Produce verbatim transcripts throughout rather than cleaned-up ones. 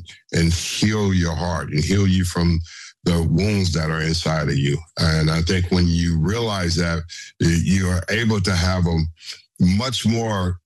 and heal your heart and heal you from the wounds that are inside of you. And I think when you realize that, you are able to have a much more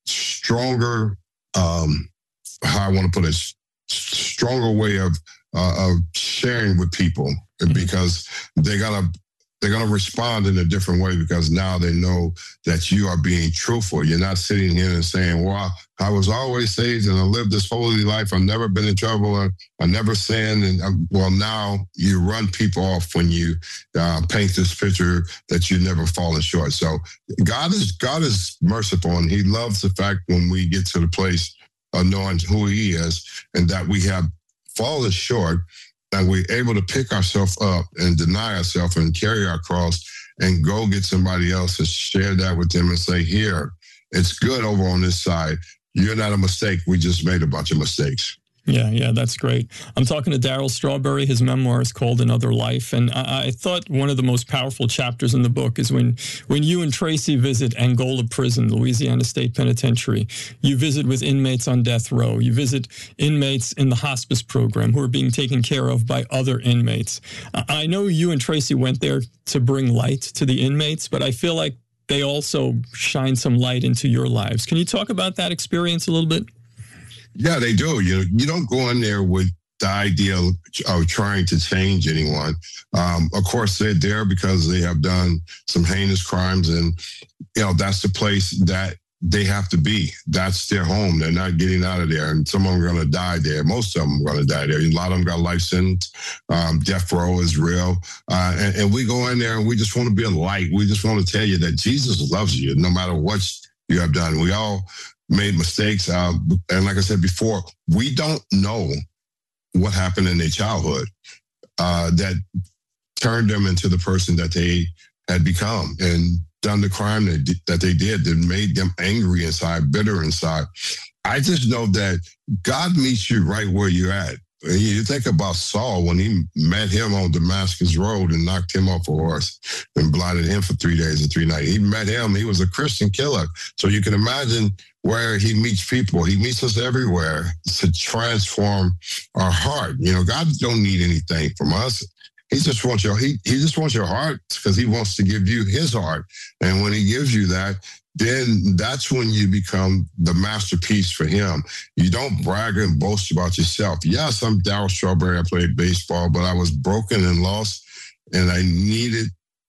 stronger, um, how I want to put it, stronger way of uh, of sharing with people, because they're gonna they're gonna respond in a different way, because now they know that you are being truthful. You're not sitting here and saying, "Well, I was always saved and I lived this holy life. I've never been in trouble. I, I never sinned." And I'm, well, now you run people off when you uh, paint this picture that you never fallen short. So God is God is merciful, and He loves the fact when we get to the place of knowing who He is and that we have fallen short, and we're able to pick ourselves up and deny ourselves and carry our cross and go get somebody else and share that with them and say, "Here, it's good over on this side. You're not a mistake. We just made a bunch of mistakes." Yeah, yeah, that's great. I'm talking to Darryl Strawberry. His memoir is called Another Life. And I, I thought one of the most powerful chapters in the book is when, when you and Tracy visit Angola Prison, Louisiana State Penitentiary. You visit with inmates on death row. You visit inmates in the hospice program who are being taken care of by other inmates. I know you and Tracy went there to bring light to the inmates, but I feel like they also shine some light into your lives. Can you talk about that experience a little bit? Yeah, they do. You you don't go in there with the idea of, of trying to change anyone. Um, of course, they're there because they have done some heinous crimes, and you know that's the place that they have to be. That's their home. They're not getting out of there, and some of them are going to die there. Most of them are going to die there. A lot of them got life sentence. Um, death row is real, uh, and, and we go in there and we just want to be a light. We just want to tell you that Jesus loves you, no matter what you have done. We all made mistakes. Uh, and like I said before, we don't know what happened in their childhood uh, that turned them into the person that they had become and done the crime that, that they did, that made them angry inside, bitter inside. I just know that God meets you right where you're at. You think about Saul when he met him on Damascus Road and knocked him off a horse and blinded him for three days and three nights. He met him. He was a Christian killer. So you can imagine where he meets people. He meets us everywhere to transform our heart. You know, God don't need anything from us. He just wants your he, he just wants your heart, because He wants to give you His heart. And when He gives you that, then that's when you become the masterpiece for Him. You don't brag and boast about yourself. Yes, I'm Darryl Strawberry. I played baseball, but I was broken and lost, and I needed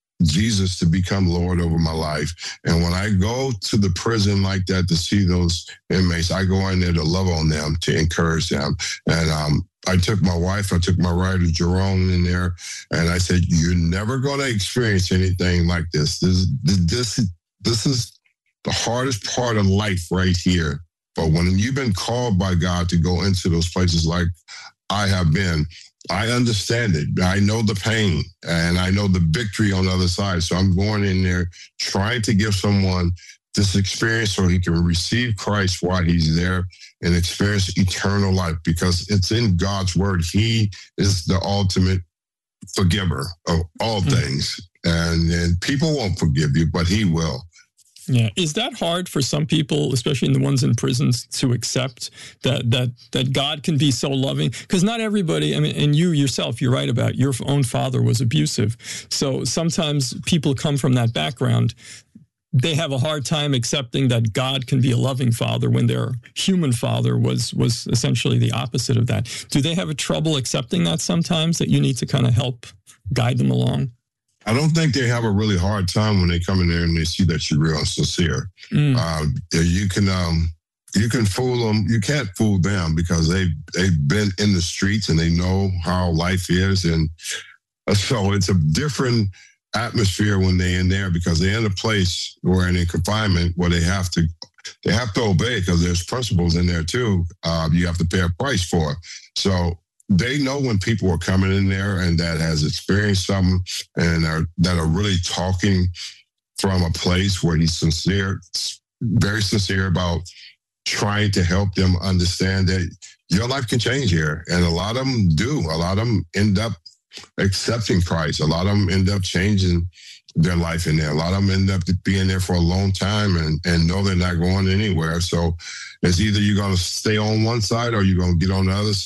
Jesus to become Lord over my life. And when I go to the prison like that to see those inmates, I go in there to love on them, to encourage them. And um, I took my wife, I took my writer, Jerome, in there, and I said, "You're never going to experience anything like this. This, this, this is the hardest part of life right here. But when you've been called by God to go into those places like I have been, I understand it. I know the pain, and I know the victory on the other side. So I'm going in there trying to give someone this experience so he can receive Christ while he's there and experience eternal life, because it's in God's word. He is the ultimate forgiver of all mm-hmm. things. And, and people won't forgive you, but He will. Yeah. Is that hard for some people, especially in the ones in prisons, to accept that that that God can be so loving? Because not everybody, I mean, and you yourself, you're right about your own father was abusive. So sometimes people come from that background. They have a hard time accepting that God can be a loving father when their human father was was essentially the opposite of that. Do they have a trouble accepting that sometimes, that you need to kind of help guide them along? I don't think they have a really hard time when they come in there and they see that you're real and sincere. Mm. Uh, you can um, you can fool them. You can't fool them, because they they've been in the streets and they know how life is, and so it's a different atmosphere when they're in there, because they're in a place where in confinement where they have to they have to obey, because there's principles in there too. Uh, you have to pay a price for it. So they know when people are coming in there and that has experienced something and are, that are really talking from a place where he's sincere, very sincere about trying to help them understand that your life can change here. And a lot of them do. A lot of them end up accepting Christ. A lot of them end up changing their life in there. A lot of them end up being there for a long time and, and know they're not going anywhere. So it's either you're going to stay on one side or you're going to get on the other side.